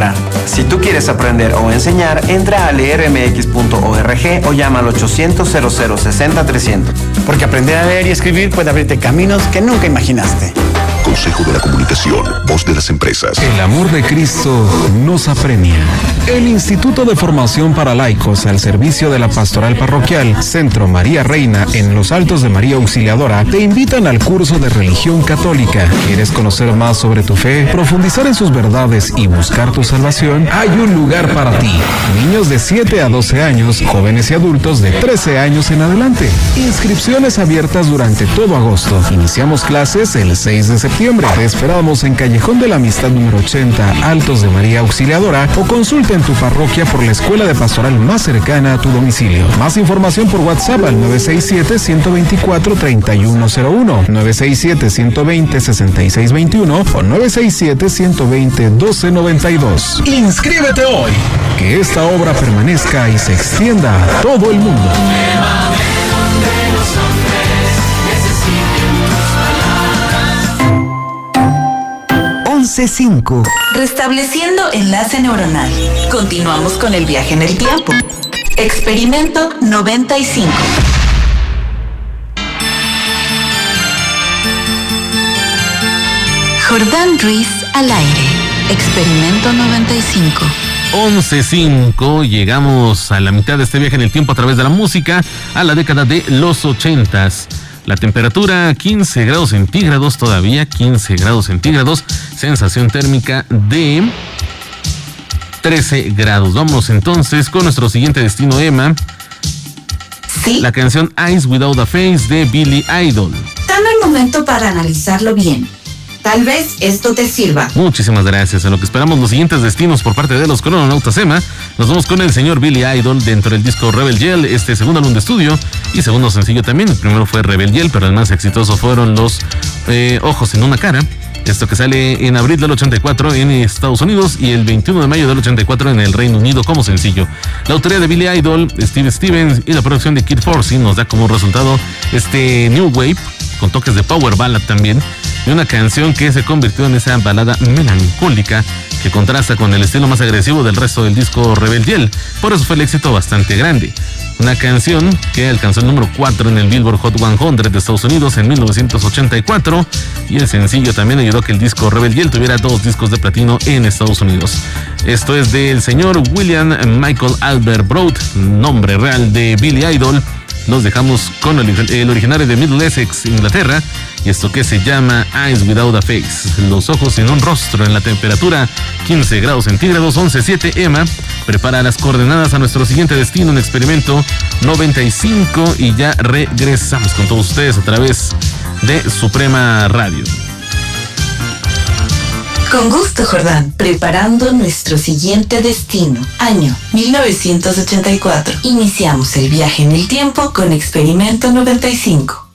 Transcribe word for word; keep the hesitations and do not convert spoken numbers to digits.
lograr. Si tú quieres aprender o enseñar, entra a leer m x punto org o llama al ochocientos cero cero sesenta trescientos. Porque aprender a leer y escribir puede abrirte caminos que nunca imaginaste. Consejo de la Comunicación, voz de las empresas. El amor de Cristo nos apremia. El Instituto de Formación para Laicos al servicio de la Pastoral Parroquial Centro María Reina en Los Altos de María Auxiliadora te invitan al curso de Religión Católica. ¿Quieres conocer más sobre tu fe, profundizar en sus verdades y buscar tu salvación? Hay un lugar para ti. Niños de siete a doce años, jóvenes y adultos de trece años en adelante. Inscripciones abiertas durante todo agosto. Iniciamos clases el seis de septiembre. Te esperamos en Callejón de la Amistad número ochenta, Altos de María Auxiliadora, o consulta en tu parroquia por la escuela de pastoral más cercana a tu domicilio. Más información por WhatsApp al nueve seis siete, uno dos cuatro, tres uno cero uno, nueve seis siete, uno dos cero, seis seis dos uno o nueve seis siete, uno dos cero, uno dos nueve dos. ¡Inscríbete hoy! Que esta obra permanezca y se extienda a todo el mundo. once cinco. Restableciendo enlace neuronal. Continuamos con el viaje en el tiempo. Experimento noventa y cinco. Jordán Ruiz al aire. Experimento noventa y cinco. once cinco, llegamos a la mitad de este viaje en el tiempo a través de la música a la década de los ochentas. La temperatura quince grados centígrados todavía, quince grados centígrados, sensación térmica de trece grados. Vamos entonces con nuestro siguiente destino, Emma. Sí. La canción Eyes Without a Face de Billy Idol. Dame un momento para analizarlo bien. Tal vez esto te sirva. Muchísimas gracias. En lo que esperamos los siguientes destinos por parte de los crononautas Emma, nos vamos con el señor Billy Idol dentro del disco Rebel Yell, este segundo álbum de estudio y segundo sencillo también. El primero fue Rebel Yell, pero el más exitoso fueron los eh, Ojos en una cara. Esto que sale en abril del ochenta y cuatro en Estados Unidos y el veintiuno de mayo del ochenta y cuatro en el Reino Unido como sencillo. La autoría de Billy Idol, Steve Stevens y la producción de Kid Forsey nos da como resultado este New Wave con toques de power ballad también, y una canción que se convirtió en esa balada melancólica que contrasta con el estilo más agresivo del resto del disco Rebel Yell. Por eso fue el éxito bastante grande. Una canción que alcanzó el número cuatro en el Billboard Hot cien de Estados Unidos en mil novecientos ochenta y cuatro, y el sencillo también ayudó a que el disco Rebel Yell tuviera dos discos de platino en Estados Unidos. Esto es del señor William Michael Albert Broad, nombre real de Billy Idol. Nos dejamos con el, el originario de Middle Essex, Inglaterra, y esto que se llama Eyes Without a Face, los ojos sin un rostro, en la temperatura quince grados centígrados, once siete. Emma prepara las coordenadas a nuestro siguiente destino en experimento noventa y cinco, y ya regresamos con todos ustedes a través de Suprema Radio. Con gusto, Jordán, preparando nuestro siguiente destino. Año mil novecientos ochenta y cuatro. Iniciamos el viaje en el tiempo con Experimento noventa y cinco.